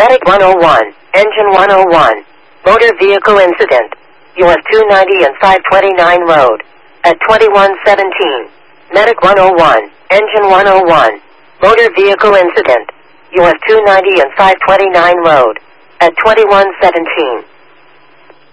Medic 101, Engine 101. Motor vehicle incident. US 290 and 529 road. At 2117. Medic 101, Engine 101. Motor vehicle incident. US 290 and 529 road. At 2117.